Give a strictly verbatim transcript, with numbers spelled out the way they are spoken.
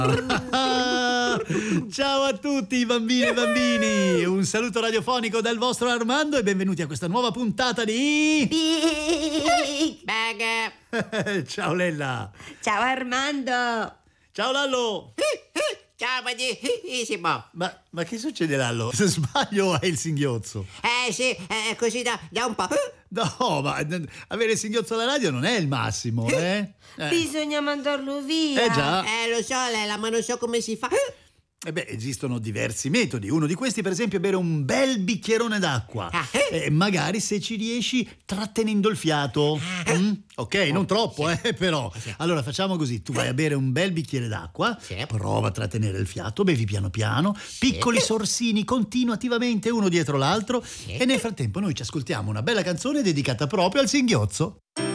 Ciao a tutti bambini e bambini, un saluto radiofonico dal vostro Armando e benvenuti a questa nuova puntata di Big Bang. Ciao Lella. Ciao Armando. Ciao Lallo. Ciao benissimo. Ma, ma che succede Lallo? Se sbaglio hai il singhiozzo? Eh sì, è così da, da un po'. No, ma avere il singhiozzo alla radio non è il massimo, eh? eh. Bisogna mandarlo via. Eh già. Eh lo so Lella, ma non so come si fa. Eh beh, esistono diversi metodi. Uno di questi, per esempio, è bere un bel bicchierone d'acqua. Ah. Eh, magari se ci riesci trattenendo il fiato. Mm? Ok, non troppo, eh, però. Allora facciamo così: tu vai a bere un bel bicchiere d'acqua, Sì. prova a trattenere il fiato, bevi piano piano, piccoli sorsini continuativamente uno dietro l'altro, e nel frattempo noi ci ascoltiamo una bella canzone dedicata proprio al singhiozzo.